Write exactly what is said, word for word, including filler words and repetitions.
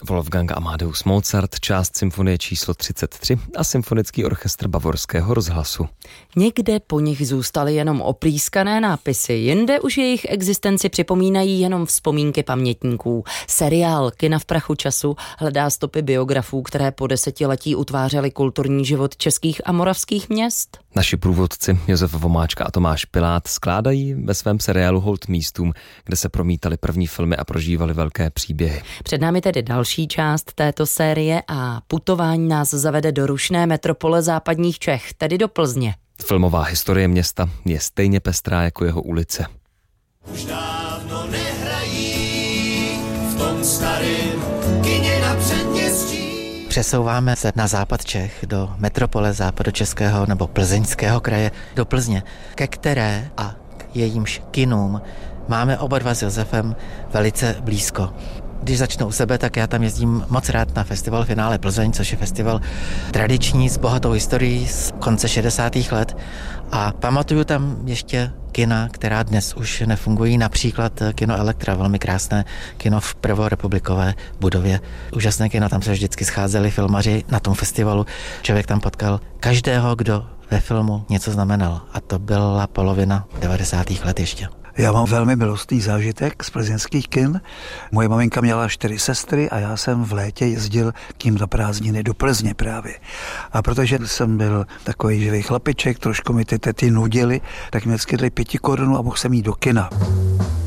Wolfgang Amadeus Mozart, část symfonie číslo třicet tři a symfonický orchestr Bavorského rozhlasu. Někde po nich zůstaly jenom oplískané nápisy, jinde už jejich existenci připomínají jenom vzpomínky pamětníků. Seriál Kina v prachu času hledá stopy biografů, které po desetiletí utvářely kulturní život českých a moravských měst. Naši průvodci Josef Vomáčka a Tomáš Pilát skládají ve svém seriálu hold místům, kde se promítaly první filmy a prožívaly velké příběhy. Před námi tedy další část této série a putování nás zavede do rušné metropole západních Čech, tedy do Plzně. Filmová historie města je stejně pestrá jako jeho ulice. Už dávno nehrají v tom starém kině na předměstí. Přesouváme se na západ Čech, do metropole západočeského nebo plzeňského kraje, do Plzně, ke které a k jejímž kinům máme oba dva s Josefem velice blízko. Když začnu u sebe, tak já tam jezdím moc rád na festival Finále Plzeň, což je festival tradiční s bohatou historií z konce šedesátých let. A pamatuju tam ještě kina, která dnes už nefungují, například kino Elektra, velmi krásné kino v prvorepublikové budově. Úžasné kino, tam se vždycky scházeli filmaři na tom festivalu. Člověk tam potkal každého, kdo ve filmu něco znamenal. A to byla polovina devadesátých let ještě. Já mám velmi milostný zážitek z plzeňských kin. Moje maminka měla čtyři sestry a já jsem v létě jezdil k ním na prázdniny do Plzně právě. A protože jsem byl takový živý chlapiček, trošku mi ty tety nudili, tak mi vždycky dali pěti korunu a mohl jsem jít do kina.